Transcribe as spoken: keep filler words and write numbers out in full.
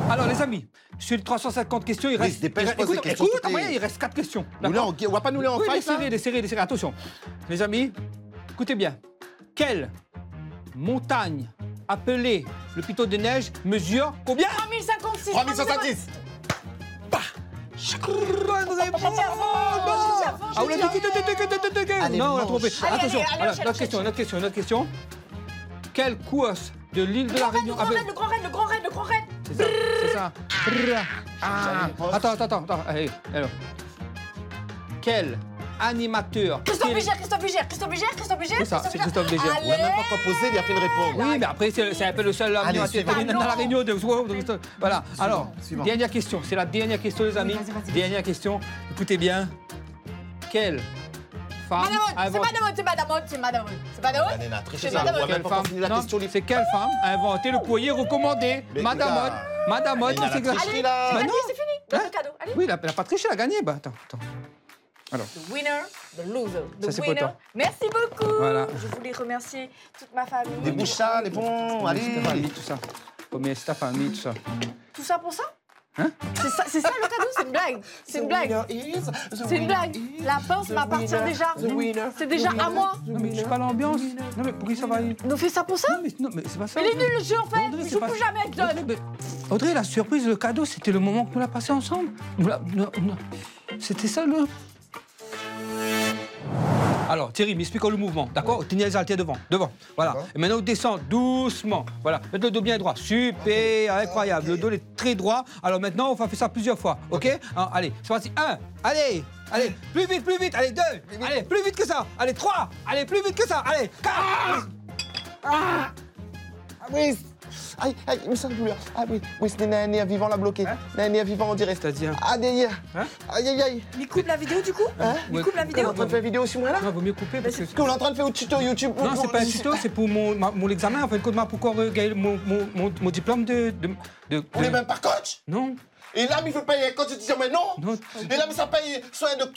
Alors, les amis, sur les trois cent cinquante questions, il Oui, reste... dépêche, il reste- pose des écoute, questions écoute, toutes les- après, il reste quatre questions. Nous, là, d'accord on, on va pas nous les en Oui, les fight, là serrer, les serrer, les serrer. Attention, les amis, écoutez bien. Quelle montagne appelée le Piton de Neige mesure combien? trois mille cinquante-six. trois mille soixante-dix. Bonne réponse. Ah, vous l'avez dit, tuc, tuc, tuc, tuc, tuc, tuc. Allez, Non, on l'a mange. trompé. Allez, Attention, allez, allez, alors, enchaîne, notre question, enchaîne. notre question, notre question. Quelle course de l'île de Le la grand raid, le Réunion grand appelle- raid, le grand raid, le grand raid, le grand raid. C'est ça, c'est ça. Ah. Attends, attends, attends, attends. Allez, alors. Quel animateur Christophe télé- Bugère, Christophe Bugère, Christophe Bugère, Christophe Bugère. C'est ça, c'est Christophe Bugère. On a même Allez. pas quoi poser, il a fait une réponse. Oui, mais après, c'est c'est un peu le seul animateur suivant. télé dans la Réunion. De... Voilà. Alors, suivant. dernière question. C'est la dernière question, les amis. Vas-y, vas-y, vas-y. Dernière question. Écoutez bien. Quelle femme Madame Aude, a c'est inventé... Madame Aude, c'est Madame Aude, c'est Madame Aude. C'est Madame Aude. Nana, triche C'est ça, on Madame voit Aude. même Quelle pas femme encore fini la Non, question. c'est quelle femme a inventé le courrier recommandé? Mais Madame gars. Aude. Madame Aude, Mais il a c'est la grave. tricherie, Allez, là. c'est Bah gagné, non. c'est fini. Hein Donne le cadeau, allez. Oui, elle a, elle a pas triché, elle a gagné. Bah, attends, attends. Alors. The winner, the loser, the Ça, c'est pour winner. toi. Merci beaucoup. Voilà. Je voulais remercier toute ma famille. Des bouchards, des bons. C'est ta famille, Allez. tout ça. Combien c'est ta famille, tout ça. Tout ça pour ça? Hein? C'est ça, c'est ça le cadeau, c'est une blague. C'est une blague. C'est une blague. La pince m'appartient déjà. C'est déjà à moi. Non, mais je suis pas l'ambiance. Non, mais pourquoi ça va aller? Nous fait ça pour ça? Non, mais, non, mais c'est pas ça. Mais il est nul le jeu en fait. Audrey, Je c'est joue pas- plus jamais avec Audrey, John. mais- Audrey, la surprise, le cadeau, c'était le moment que nous l'a passé ensemble. Nous l'a- non, non. C'était ça le. Alors, Thierry, m'expliquons le mouvement, d'accord? Tenez les haltères devant, devant. Voilà. D'accord. Et maintenant, on descend doucement. Voilà. Mettez le dos bien droit. Super, incroyable. Le dos est très droit. Alors maintenant, on va faire ça plusieurs fois, ok? Alors, allez, c'est parti. Un, allez, allez, plus vite, plus vite. Allez, deux, allez, plus vite que ça. Allez, trois, allez, plus vite que ça. Allez, quatre. Ah oui. Aïe, aïe, mais ça ne plus. Ah oui, oui, c'était Nané à vivant l'a bloqué. Hein Nané à vivant, on dirait. C'est-à-dire? Ah, derrière. Hein? Aïe, aïe, aïe. Il coupe la vidéo du coup? Hein? Il coupe la On est vidéo? en train de faire vidéo sur moi là? Non, vaut mieux couper parce que. Qu'on est en train de faire au tuto YouTube. Non, c'est pas un tuto, c'est pour mon, ma- mon examen. En fait, de compte, pourquoi gagner mon, mon, mon, mon diplôme de. de, de- On est de- même pas coach. Non, Et là, il veut payer un coach, je dis mais non. non. Et là, mais ça paye soit un docteur.